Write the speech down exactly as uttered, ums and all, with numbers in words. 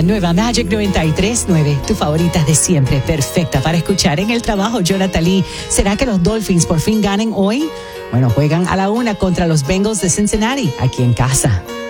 La nueva Magic noventa y tres punto nueve, tu favorita de siempre, perfecta para escuchar en el trabajo. Jonathan Lee, ¿será que los Dolphins por fin ganen hoy? Bueno, juegan a la una contra los Bengals de Cincinnati, aquí en casa.